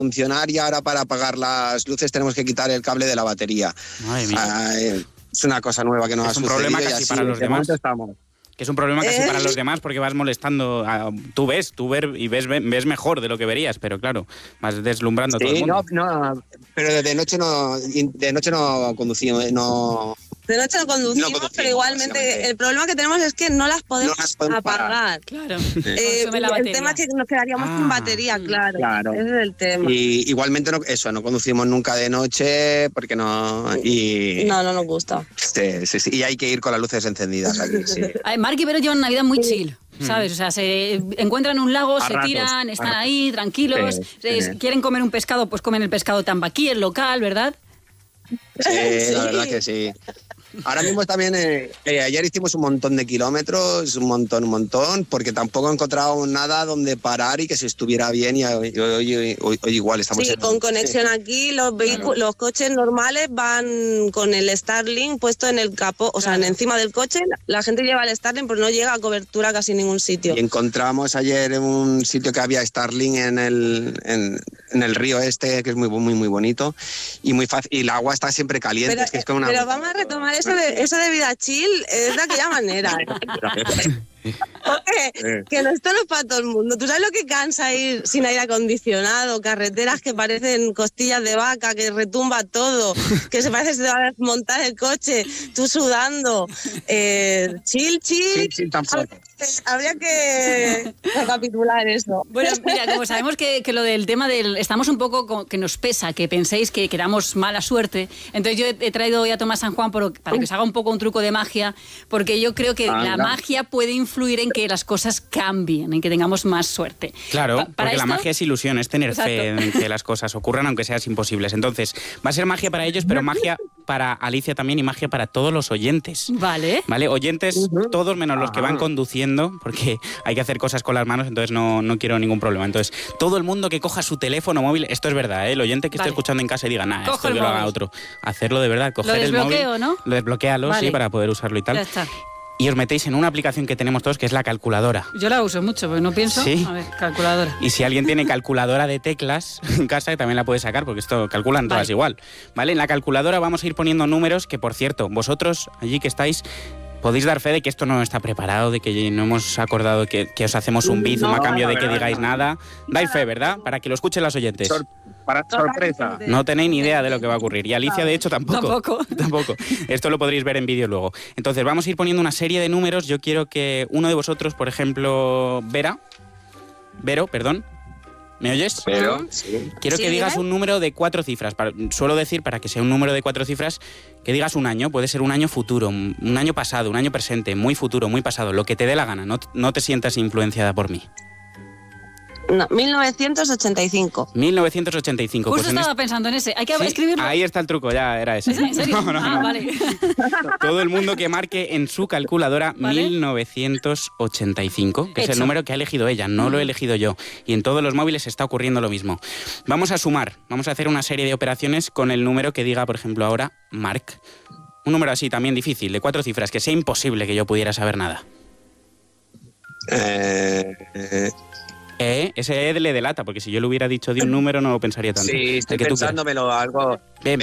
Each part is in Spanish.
funcionar y ahora para apagar las luces tenemos que quitar el cable de la batería. Madre mía. Es una cosa nueva que nos ha sucedido. Es un problema casi para los demás. Que es un problema casi para los demás porque vas molestando. Tú ves mejor de lo que verías, pero claro, vas deslumbrando a todo el mundo. No, pero de noche no conducimos, De noche no conducimos, pero igualmente el problema que tenemos es que no las podemos apagar. Claro. El tema es que nos quedaríamos sin batería, claro. Ese es el tema. Y igualmente no conducimos nunca de noche porque no... No nos gusta. Sí. Y hay que ir con las luces encendidas aquí, sí. Marc y Vero llevan una vida muy chill, ¿sabes? O sea, se encuentran un lago, se tiran, están ahí tranquilos, quieren comer un pescado, pues comen el pescado tambaqui, el local, ¿verdad? Sí, la verdad que sí. Ahora mismo también, ayer hicimos un montón de kilómetros, un montón, porque tampoco encontrábamos nada donde parar y que se estuviera bien y hoy igual estamos... Sí, con conexión aquí, los coches normales van con el Starlink puesto en el capó, o sea, encima del coche, la gente lleva el Starlink, pero no llega a cobertura a casi ningún sitio. Y encontramos ayer en un sitio que había Starlink en el río este, que es muy bonito y muy fácil, y el agua está siempre caliente. Pero vamos a retomar eso de vida chill, es de aquella manera. Que esto no es para todo el mundo. ¿Tú sabes lo que cansa ir sin aire acondicionado? Carreteras que parecen costillas de vaca, que retumba todo, que se parece que se te va a desmontar el coche, tú sudando. Chill. Habría que recapitular eso. Bueno, mira, como sabemos que lo del tema estamos un poco que nos pesa, que penséis que damos mala suerte, entonces yo he traído hoy a Tomás San Juan para que os haga un poco un truco de magia, porque yo creo que la magia puede influir en que las cosas cambien, en que tengamos más suerte. Claro, porque la magia es ilusión, es tener fe en que las cosas ocurran aunque sean imposibles. Entonces, va a ser magia para ellos, pero magia para Alicia también y magia para todos los oyentes. Vale. Oyentes, todos menos los que van conduciendo, porque hay que hacer cosas con las manos, entonces no quiero ningún problema. Entonces, todo el mundo que coja su teléfono móvil, esto es verdad, el oyente que esté escuchando en casa y diga, esto que lo haga otro. Hacerlo de verdad, coger el móvil. Lo desbloqueo, ¿no? Lo desbloquealo, sí, para poder usarlo y tal. Ya está. Y os metéis en una aplicación que tenemos todos, que es la calculadora. Yo la uso mucho, porque no pienso. ¿Sí? A ver, calculadora. Y si alguien tiene calculadora de teclas en casa, también la puede sacar, porque esto calculan todas igual. ¿Vale? En la calculadora vamos a ir poniendo números que, por cierto, vosotros, allí que estáis, podéis dar fe de que esto no está preparado, de que no hemos acordado que os hacemos un bizum a cambio de que digáis nada. Dais fe, ¿verdad? Para que lo escuchen los oyentes. Para sorpresa. No tenéis ni idea de lo que va a ocurrir. Y Alicia, de hecho, tampoco. Esto lo podréis ver en vídeo luego. Entonces, vamos a ir poniendo una serie de números. Yo quiero que uno de vosotros, por ejemplo, Vero, perdón. ¿Me oyes? Sí. Quiero que digas un número de 4 cifras. Suelo decir, para que sea un número de 4 cifras, que digas un año. Puede ser un año futuro, un año pasado, un año presente, muy futuro, muy pasado, lo que te dé la gana. No te sientas influenciada por mí. No, 1985. 1985. Justo pues estaba pensando en ese. Hay que escribirlo. Ahí está el truco, ya era ese. ¿En serio? No. Vale. Todo el mundo que marque en su calculadora 1985, que es el número que ha elegido ella, no lo he elegido yo. Y en todos los móviles está ocurriendo lo mismo. Vamos a sumar, vamos a hacer una serie de operaciones con el número que diga, por ejemplo, ahora Marc. Un número así también difícil, de 4 cifras, que sea imposible que yo pudiera saber nada. Ese le delata, porque si yo le hubiera dicho de un número no lo pensaría tanto. Sí, estoy pensándomelo algo. Bien.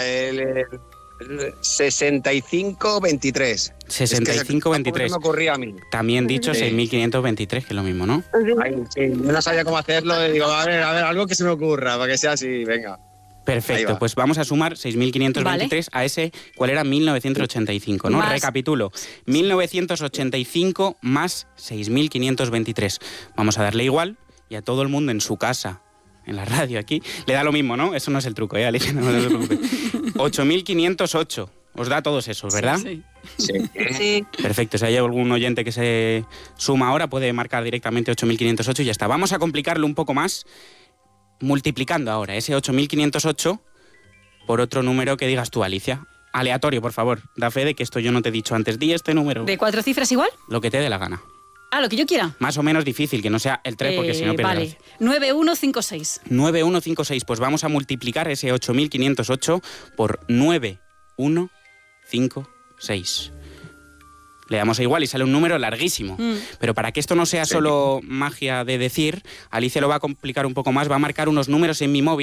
65-23. 65-23. Me ocurría a mí. También dicho 6.523, que es lo mismo, ¿no? Yo no sabía cómo hacerlo. Y digo, a ver, algo que se me ocurra, para que sea así, venga. Perfecto, pues vamos a sumar 6.523 a ese, ¿cuál era? 1985, ¿no? Recapitulo, 1985 más 6.523. Vamos a darle igual y a todo el mundo en su casa, en la radio aquí, le da lo mismo, ¿no? Eso no es el truco, Alicia, no se preocupe. 8.508, os da todos esos, ¿verdad? Sí. Perfecto, si hay algún oyente que se suma ahora, puede marcar directamente 8.508 y ya está. Vamos a complicarlo un poco más, multiplicando ahora ese 8.508 por otro número que digas tú, Alicia. Aleatorio, por favor. Da fe de que esto yo no te he dicho antes. Di este número. ¿De 4 cifras igual? Lo que te dé la gana. Lo que yo quiera. Más o menos difícil, que no sea el 3, porque si no pierdes. Vale. 9156. 9156. Pues vamos a multiplicar ese 8.508 por 9156. Le damos a igual y sale un número larguísimo. Pero para que esto no sea solo magia de decir, Alicia lo va a complicar un poco más, va a marcar unos números en mi móvil.